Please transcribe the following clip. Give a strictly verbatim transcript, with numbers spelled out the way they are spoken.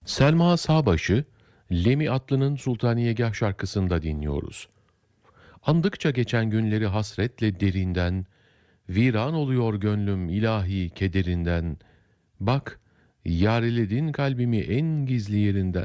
Selma Sağbaşı, Lemi Atlı'nın Sultaniyegah şarkısında dinliyoruz. Andıkça geçen günleri hasretle derinden, viran oluyor gönlüm ilahi kederinden. Bak, yar eyledin kalbimi en gizli yerinden.